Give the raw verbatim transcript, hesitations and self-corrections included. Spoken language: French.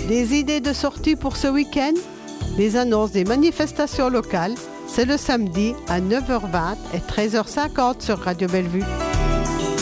Des idées de sortie pour ce week-end? Les annonces des manifestations locales, c'est le samedi à neuf heures vingt et treize heures cinquante sur Radio Bellevue.